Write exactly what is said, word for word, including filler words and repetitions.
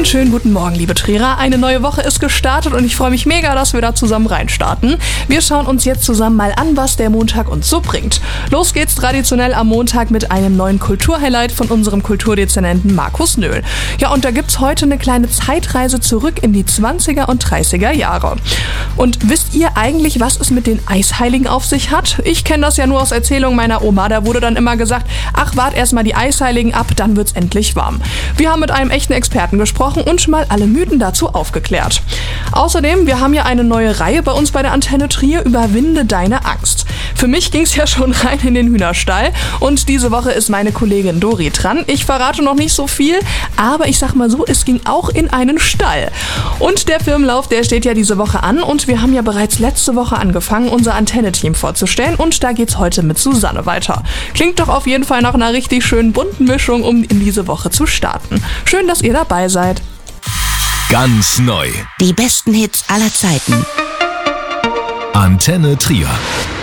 Und schönen guten Morgen, liebe Trierer. Eine neue Woche ist gestartet und ich freue mich mega, dass wir da zusammen reinstarten. Wir schauen uns jetzt zusammen mal an, was der Montag uns so bringt. Los geht's traditionell am Montag mit einem neuen Kulturhighlight von unserem Kulturdezernenten Markus Nöhl. Ja, und da gibt's heute eine kleine Zeitreise zurück in die zwanziger und dreißiger Jahre. Und wisst ihr eigentlich, was es mit den Eisheiligen auf sich hat? Ich kenne das ja nur aus Erzählungen meiner Oma. Da wurde dann immer gesagt, ach, wart erst mal die Eisheiligen ab, dann wird's endlich warm. Wir haben mit einem echten Experten gesprochen und mal alle Mythen dazu aufgeklärt. Außerdem, wir haben ja eine neue Reihe bei uns bei der Antenne Trier, Überwinde deine Angst. Für mich ging's ja schon rein in den Hühnerstall und diese Woche ist meine Kollegin Dori dran. Ich verrate noch nicht so viel, aber ich sag mal so, es ging auch in einen Stall. Und der Firmenlauf, der steht ja diese Woche an und wir haben ja bereits letzte Woche angefangen, unser Antenne-Team vorzustellen und da geht's heute mit Susanne weiter. Klingt doch auf jeden Fall nach einer richtig schönen bunten Mischung, um in diese Woche zu starten. Schön, dass ihr dabei seid. Ganz neu. Die besten Hits aller Zeiten. Antenne Trier.